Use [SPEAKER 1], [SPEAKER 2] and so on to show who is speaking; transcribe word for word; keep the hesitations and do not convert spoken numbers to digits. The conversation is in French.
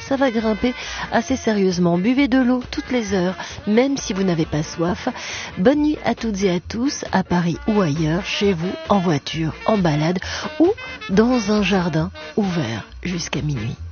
[SPEAKER 1] ça va grimper assez sérieusement. Buvez de l'eau toutes les heures, même si vous n'avez pas soif. Bonne nuit à toutes et à tous, à Paris ou ailleurs, chez vous, en voiture, en balade ou dans un jardin ouvert jusqu'à minuit.